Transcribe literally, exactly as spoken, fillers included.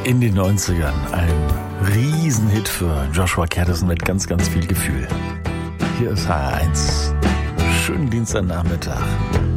In den neunzigern ein Riesenhit für Joshua Caddison mit ganz, ganz viel Gefühl. Hier ist H R eins. Schönen Dienstagnachmittag.